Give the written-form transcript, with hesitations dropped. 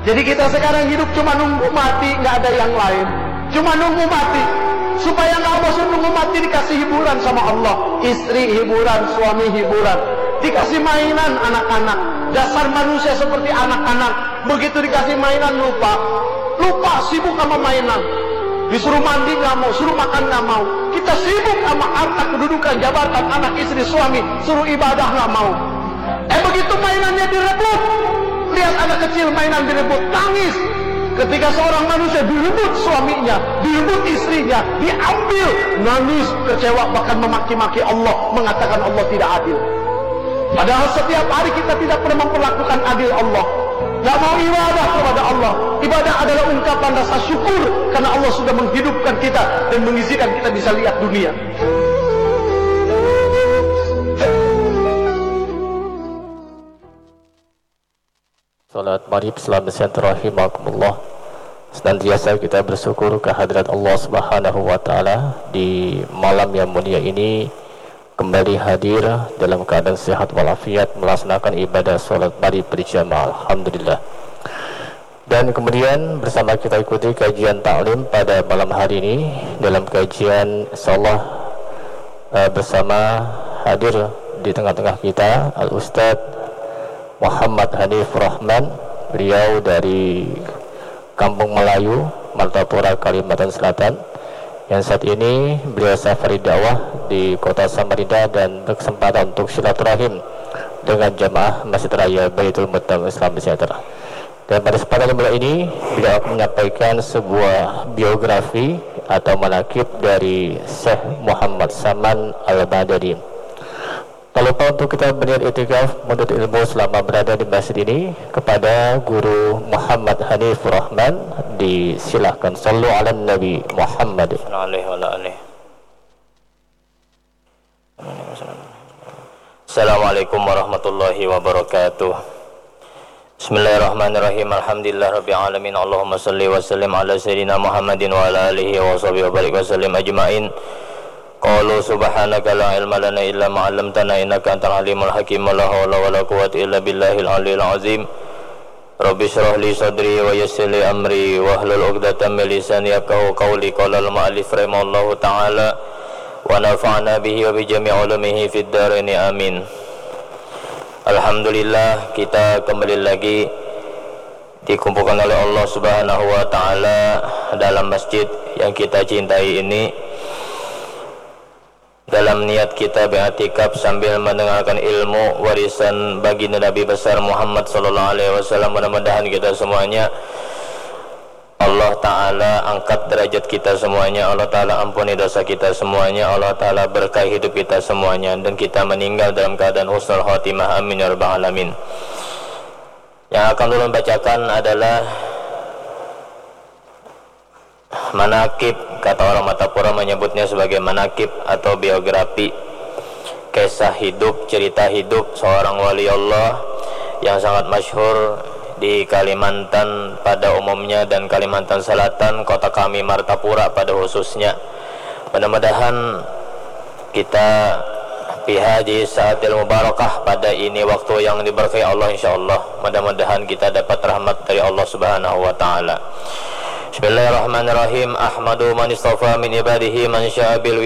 Jadi kita sekarang hidup cuma nunggu mati, nggak ada yang lain. Cuma nunggu mati. Supaya nggak bosan nunggu mati, dikasih hiburan sama Allah. Istri hiburan, suami hiburan. Dikasih mainan anak-anak. Dasar manusia seperti anak-anak. Begitu dikasih mainan lupa. Lupa, sibuk sama mainan. Disuruh mandi nggak mau, suruh makan nggak mau. Kita sibuk sama harta, kedudukan, jabatan, anak, istri, suami. Suruh ibadah nggak mau. Begitu mainannya direbut. Lihat anak kecil mainan direbut, tangis. Ketika seorang manusia direbut suaminya, direbut istrinya, diambil, nangis, kecewa, bahkan memaki-maki Allah, mengatakan Allah tidak adil. Padahal setiap hari kita tidak pernah memperlakukan adil Allah. Gak mau ibadah kepada Allah. Ibadah adalah ungkapan rasa syukur karena Allah sudah menghidupkan kita dan mengizinkan kita bisa lihat dunia. Salat maghrib selamat rahimakumullah. Senantiasa kita bersyukur kehadirat Allah Subhanahu wa taala di malam yang mulia ini, kembali hadir dalam keadaan sehat walafiat melaksanakan ibadah salat maghrib berjamaah. Alhamdulillah. Dan kemudian bersama kita ikuti kajian taklim pada malam hari ini. Dalam kajian insyaallah bersama hadir di tengah-tengah kita Al-Ustadz Muhammad Hanif Rahman, beliau dari Kampung Melayu, Martapura, Kalimantan Selatan, yang saat ini beliau safari dakwah di kota Samarinda dan berkesempatan untuk silaturahim dengan jamaah Masjid Raya Baitul Mutam Islam Sejahtera. Dan pada kesempatan yang ini beliau akan menyampaikan sebuah biografi atau manaqib dari Syekh Muhammad Saman Al-Madani. Tak lupa untuk kita berniat i'tikaf menuntut ilmu selama berada di masjid ini kepada Guru Muhammad Hanif Rahman. Disilahkan sallu ala Nabi Muhammad Assalamualaikum warahmatullahi wabarakatuh. Bismillahirrahmanirrahim. Alhamdulillah rabbil alamin. Allahumma salli wa sallim ala sayyidina Muhammadin wa ala alihi wa sahbihi wa barik wa sallim ajma'in. Qalu subhanaka la ilma lana illa ma 'allamtana innaka antal alimul hakim. La haula wala quwwata illa billahil aliyil azim. Rabbi shrah li sadri wa yassir li amri wa hlul 'uqdatam min lisani yafqahu qawli. Qala al-mu'allif rahimallahu ta'ala wa nafa'na bihi wa bi jami' ulumihi fid dharain amin. Alhamdulillah, kita kembali lagi dikumpulkan oleh Allah Subhanahu wa ta'ala dalam masjid yang kita cintai ini, dalam niat kita beriktikaf sambil mendengarkan ilmu warisan baginda Nabi besar Muhammad sallallahu alaihi wasallam. Mudah-mudahan kita semuanya Allah Ta'ala angkat derajat kita semuanya, Allah Ta'ala ampuni dosa kita semuanya, Allah Ta'ala berkahi hidup kita semuanya, dan kita meninggal dalam keadaan husnul khotimah. Amin ya rabbal alamin. Yang akan dulu membacakan adalah manaqib, kata orang Martapura menyebutnya sebagai manaqib atau biografi, kisah hidup, cerita hidup seorang wali Allah yang sangat masyhur di Kalimantan pada umumnya dan Kalimantan Selatan, kota kami Martapura pada khususnya. Mudah-mudahan kita bihaji saatil mubarakah pada ini waktu yang diberkahi Allah insyaallah. Mudah-mudahan kita dapat rahmat dari Allah Subhanahu wa taala. Bismillahirrahmanirrahim. Ahmadu man istafa min ibadihi man syaa bil